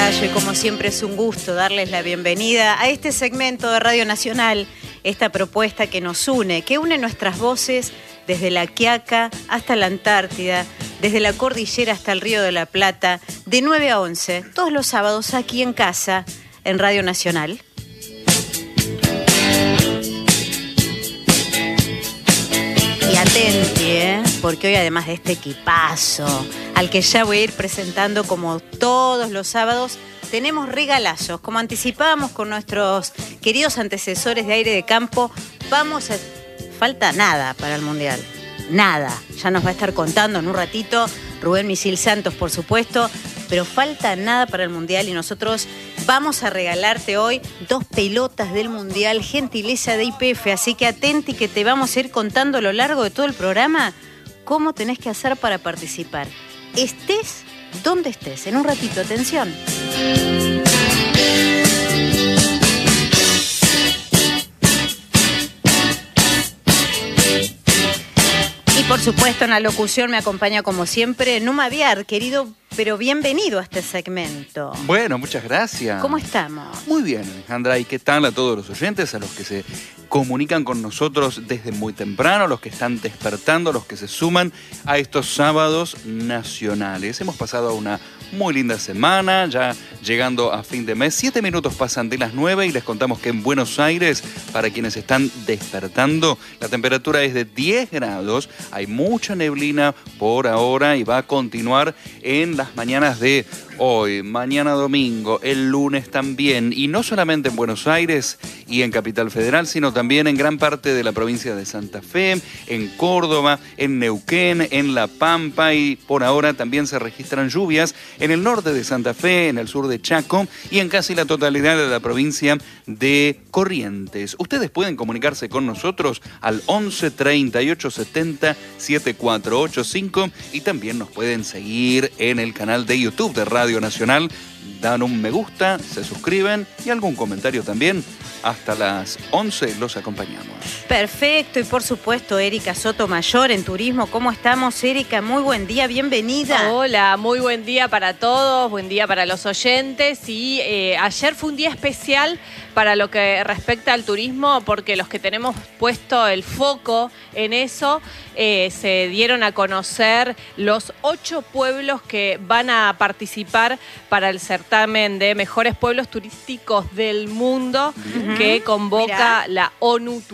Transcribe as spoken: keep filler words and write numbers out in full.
Gallo y como siempre es un gusto darles la bienvenida a este segmento de Radio Nacional, esta propuesta que nos une, que une nuestras voces desde la Quiaca hasta la Antártida, desde la cordillera hasta el Río de la Plata, de nueve a once, todos los sábados aquí en casa, en Radio Nacional. Y atenti, ¿eh? Porque hoy además de este equipazo, al que ya voy a ir presentando como todos los sábados, tenemos regalazos. Como anticipábamos con nuestros queridos antecesores de Aire de Campo, vamos a... Falta nada para el Mundial. Nada. Ya nos va a estar contando en un ratito Rubén Misil Santos, por supuesto, pero falta nada para el Mundial y nosotros vamos a regalarte hoy dos pelotas del Mundial, gentileza de I P F, así que atenti que te vamos a ir contando a lo largo de todo el programa cómo tenés que hacer para participar. Estés donde estés. En un ratito, atención. Y por supuesto en la locución me acompaña como siempre Numa Viar, querido, pero bienvenido a este segmento. Bueno, muchas gracias. ¿Cómo estamos? Muy bien, Alejandra. ¿Y qué tal a todos los oyentes, a los que se comunican con nosotros desde muy temprano, los que están despertando, los que se suman a estos sábados nacionales? Hemos pasado una muy linda semana, ya llegando a fin de mes. Siete minutos pasan de las nueve y les contamos que en Buenos Aires, para quienes están despertando, la temperatura es de diez grados. Hay mucha neblina por ahora y va a continuar en las mañanas de hoy, mañana domingo, el lunes también, y no solamente en Buenos Aires y en Capital Federal, sino también en gran parte de la provincia de Santa Fe, en Córdoba, en Neuquén, en La Pampa, y por ahora también se registran lluvias en el norte de Santa Fe, en el sur de Chaco y en casi la totalidad de la provincia de Corrientes. Ustedes pueden comunicarse con nosotros al once treinta y ocho setenta setenta y cuatro ochenta y cinco y también nos pueden seguir en el canal de YouTube de Radio Nacional. Dan un me gusta, se suscriben y algún comentario también. Hasta las once los acompañamos. Perfecto, y por supuesto Erika Sotomayor en Turismo. ¿Cómo estamos, Erika? Muy buen día, bienvenida. Hola, muy buen día para todos, buen día para los oyentes. Y eh, ayer fue un día especial para lo que respecta al turismo, porque los que tenemos puesto el foco en eso, eh, se dieron a conocer los ocho pueblos que van a participar para el certamen de mejores pueblos turísticos del mundo, uh-huh, que convoca Mirá. la ONU